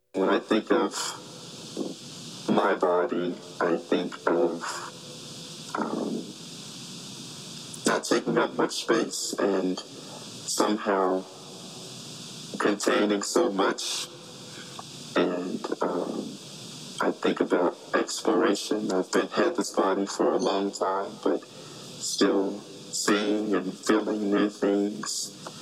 When I think of my body, I think of um, not taking up much space and somehow containing so much. And I think about exploration. Had this body for a long time, but still seeing and feeling new things.